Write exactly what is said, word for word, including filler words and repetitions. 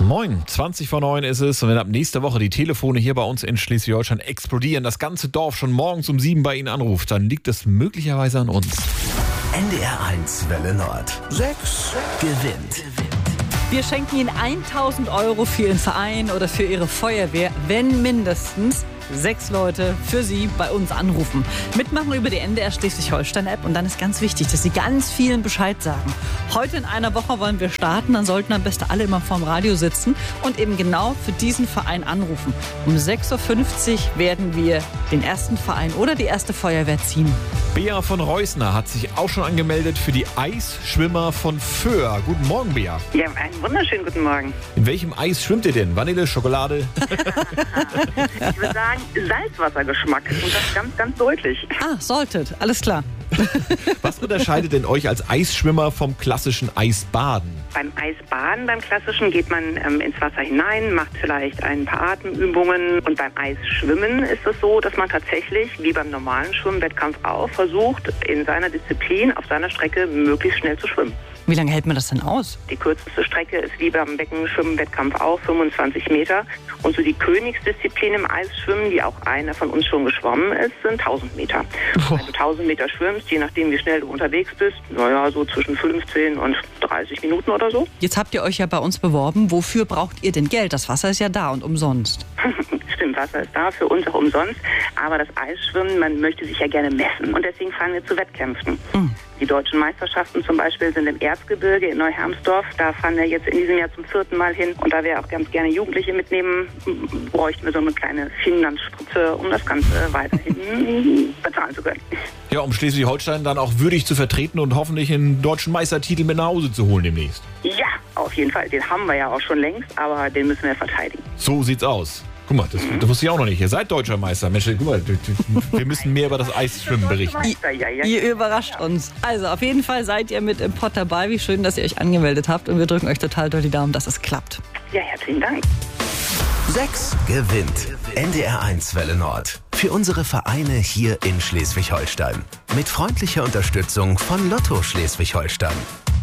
Moin, zwanzig vor neun ist es und wenn ab nächster Woche die Telefone hier bei uns in Schleswig-Holstein explodieren, das ganze Dorf schon morgens um sieben bei Ihnen anruft, dann liegt es möglicherweise an uns. N D R eins Welle Nord. Sechs gewinnt. Wir schenken Ihnen tausend Euro für Ihren Verein oder für Ihre Feuerwehr, wenn mindestens sechs Leute für Sie bei uns anrufen. Mitmachen über die N D R Schleswig-Holstein-App und dann ist ganz wichtig, dass Sie ganz vielen Bescheid sagen. Heute in einer Woche wollen wir starten, dann sollten am besten alle immer vorm Radio sitzen und eben genau für diesen Verein anrufen. Um sechs Uhr fünfzig werden wir den ersten Verein oder die erste Feuerwehr ziehen. Bea von Reusner hat sich auch schon angemeldet für die Eisschwimmer von Föhr. Guten Morgen, Bea. Ja, einen wunderschönen guten Morgen. In welchem Eis schwimmt ihr denn? Vanille, Schokolade? Ich würde sagen, Salzwassergeschmack. Und das ganz, ganz deutlich. Ah, Salted, alles klar. Was unterscheidet denn euch als Eisschwimmer vom klassischen Eisbaden? Beim Eisbaden, beim klassischen, geht man ähm, ins Wasser hinein, macht vielleicht ein paar Atemübungen. Und beim Eisschwimmen ist es so, dass man tatsächlich, wie beim normalen Schwimmwettkampf auch, versucht, in seiner Disziplin, auf seiner Strecke, möglichst schnell zu schwimmen. Wie lange hält man das denn aus? Die kürzeste Strecke ist wie beim Beckenschwimmwettkampf auch fünfundzwanzig Meter. Und so die Königsdisziplin im Eisschwimmen, die auch einer von uns schon geschwommen ist, sind tausend Meter. Boah. Wenn du tausend Meter schwimmst, je nachdem wie schnell du unterwegs bist, naja, so zwischen fünfzehn und dreißig Minuten oder so. Jetzt habt ihr euch ja bei uns beworben. Wofür braucht ihr denn Geld? Das Wasser ist ja da und umsonst. Stimmt, Wasser ist da, für uns auch umsonst. Aber das Eisschwimmen, man möchte sich ja gerne messen. Und deswegen fahren wir zu Wettkämpfen. Mhm. Die deutschen Meisterschaften zum Beispiel sind im Erzgebirge in Neuhermsdorf. Da fahren wir jetzt in diesem Jahr zum vierten Mal hin. Und da wir auch ganz gerne Jugendliche mitnehmen, bräuchten wir so eine kleine Finanzspritze, um das Ganze weiterhin bezahlen zu können. Ja, um Schleswig-Holstein dann auch würdig zu vertreten und hoffentlich einen deutschen Meistertitel mit nach Hause zu holen demnächst. Ja, auf jeden Fall. Den haben wir ja auch schon längst, aber den müssen wir verteidigen. So sieht's aus. Guck mal, das, das wusste ich auch noch nicht. Ihr seid deutscher Meister. Mensch, guck mal, wir müssen mehr über das Eisschwimmen berichten. Ihr, ihr überrascht uns. Also auf jeden Fall seid ihr mit im Pott dabei. Wie schön, dass ihr euch angemeldet habt. Und wir drücken euch total doll die Daumen, dass es klappt. Ja, herzlichen Dank. Sechs gewinnt. N D R eins Welle Nord. Für unsere Vereine hier in Schleswig-Holstein. Mit freundlicher Unterstützung von Lotto Schleswig-Holstein.